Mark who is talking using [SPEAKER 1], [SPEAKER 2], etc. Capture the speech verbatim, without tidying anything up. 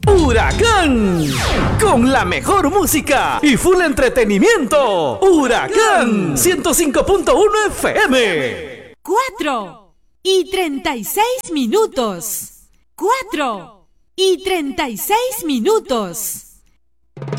[SPEAKER 1] Huracán, con la mejor música y full entretenimiento. Huracán ciento cinco punto uno F M.
[SPEAKER 2] Cuatro y treinta y seis minutos. Cuatro y treinta y seis minutos.